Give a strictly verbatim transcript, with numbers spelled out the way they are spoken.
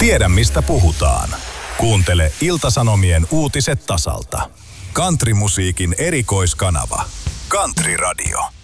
Tiedä mistä puhutaan. Kuuntele Ilta-Sanomien uutiset tasalta. Countrymusiikin erikoiskanava. Country Radio.